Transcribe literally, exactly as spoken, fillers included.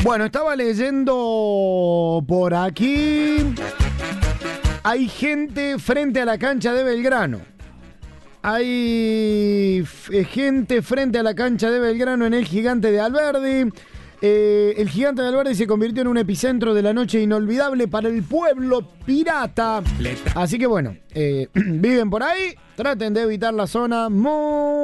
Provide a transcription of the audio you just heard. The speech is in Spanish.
Bueno, estaba leyendo por aquí. Hay gente frente a la cancha de Belgrano. Hay f- gente frente a la cancha de Belgrano en el Gigante de Alberdi. Eh, el Gigante de Alberdi se convirtió en un epicentro de la noche inolvidable para el pueblo pirata. Así que bueno, eh, viven por ahí, traten de evitar la zona muy...